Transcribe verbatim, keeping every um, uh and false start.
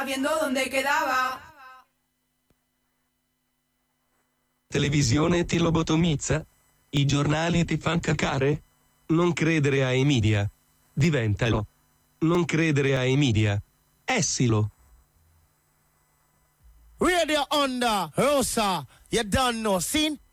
Viendo dónde quedaba. Televisione ti lobotomizza? I giornali ti fan cacare? Non credere ai media. Diventalo. Non credere ai media. Essilo. Radio Onda, Rosa, you done know, seen?